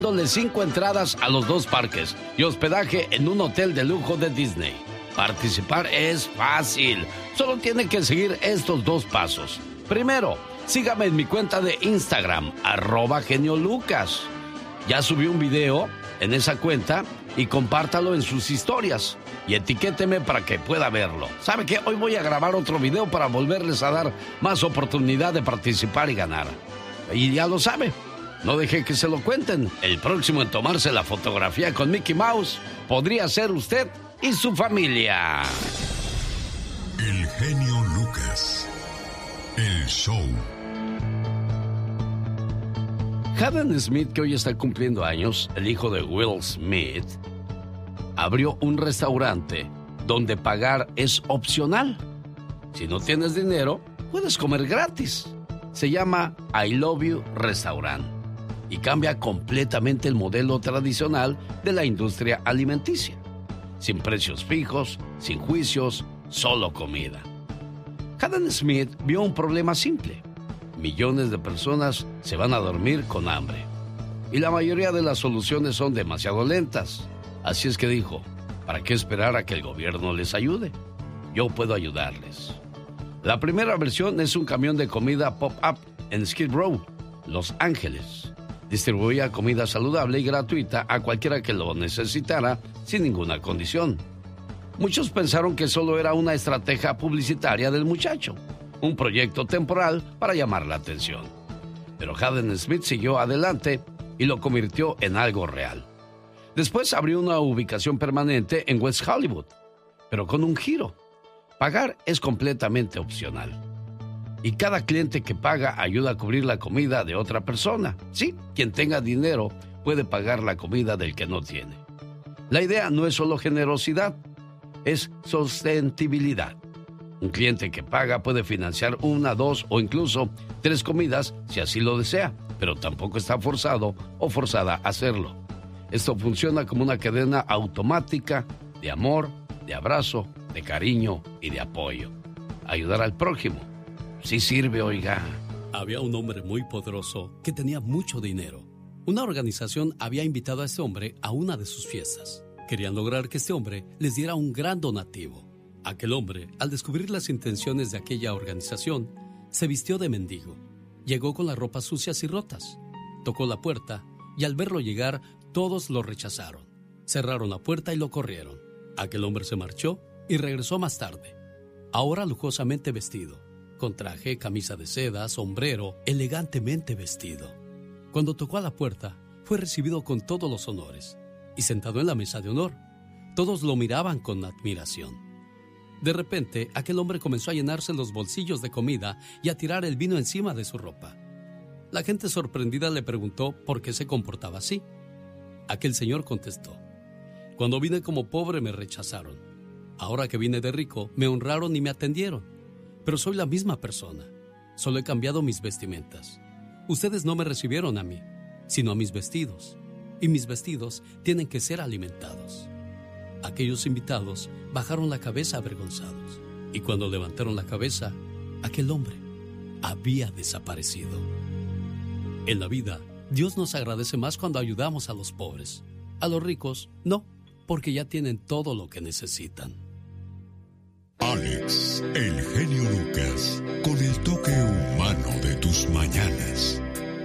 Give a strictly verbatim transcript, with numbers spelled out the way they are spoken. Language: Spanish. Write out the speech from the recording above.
dándole cinco entradas a los dos parques y hospedaje en un hotel de lujo de Disney. Participar es fácil. Solo tiene que seguir estos dos pasos. Primero, sígame en mi cuenta de Instagram, arroba Genio Lucas. Ya subí un video en esa cuenta y compártalo en sus historias. Y etiquéteme para que pueda verlo. ¿Sabe qué? Hoy voy a grabar otro video para volverles a dar más oportunidad de participar y ganar. Y ya lo sabe. No deje que se lo cuenten. El próximo en tomarse la fotografía con Mickey Mouse podría ser usted y su familia. El genio Lucas. El show. Jaden Smith, que hoy está cumpliendo años, el hijo de Will Smith, abrió un restaurante donde pagar es opcional. Si no tienes dinero, puedes comer gratis. Se llama I Love You Restaurant y cambia completamente el modelo tradicional de la industria alimenticia. Sin precios fijos, sin juicios, solo comida. Jaden Smith vio un problema simple. Millones de personas se van a dormir con hambre. Y la mayoría de las soluciones son demasiado lentas. Así es que dijo, ¿para qué esperar a que el gobierno les ayude? Yo puedo ayudarles. La primera versión es un camión de comida pop-up en Skid Row, Los Ángeles. Distribuía comida saludable y gratuita a cualquiera que lo necesitara sin ninguna condición. Muchos pensaron que solo era una estrategia publicitaria del muchacho, un proyecto temporal para llamar la atención. Pero Jaden Smith siguió adelante y lo convirtió en algo real. Después abrió una ubicación permanente en West Hollywood, pero con un giro. Pagar es completamente opcional. Y cada cliente que paga ayuda a cubrir la comida de otra persona. Sí, quien tenga dinero puede pagar la comida del que no tiene. La idea no es solo generosidad, es sostenibilidad. Un cliente que paga puede financiar una, dos o incluso tres comidas si así lo desea, pero tampoco está forzado o forzada a hacerlo. Esto funciona como una cadena automática de amor, de abrazo, de cariño y de apoyo. Ayudar al prójimo. Sí sirve, oiga. Había un hombre muy poderoso que tenía mucho dinero. Una organización había invitado a este hombre a una de sus fiestas. Querían lograr que este hombre les diera un gran donativo. Aquel hombre, al descubrir las intenciones de aquella organización, se vistió de mendigo. Llegó con las ropas sucias y rotas. Tocó la puerta y al verlo llegar, todos lo rechazaron. Cerraron la puerta y lo corrieron. Aquel hombre se marchó y regresó más tarde. Ahora lujosamente vestido, con traje, camisa de seda, sombrero, elegantemente vestido. Cuando tocó a la puerta, fue recibido con todos los honores y sentado en la mesa de honor. Todos lo miraban con admiración. De repente, aquel hombre comenzó a llenarse los bolsillos de comida y a tirar el vino encima de su ropa. La gente sorprendida le preguntó por qué se comportaba así. Aquel señor contestó: cuando vine como pobre me rechazaron. Ahora que vine de rico, me honraron y me atendieron. Pero soy la misma persona. Solo he cambiado mis vestimentas. Ustedes no me recibieron a mí, sino a mis vestidos. Y mis vestidos tienen que ser alimentados. Aquellos invitados bajaron la cabeza avergonzados. Y cuando levantaron la cabeza, aquel hombre había desaparecido. En la vida, Dios nos agradece más cuando ayudamos a los pobres. A los ricos, no, porque ya tienen todo lo que necesitan. Alex, el genio Lucas, con el toque humano de tus mañanas.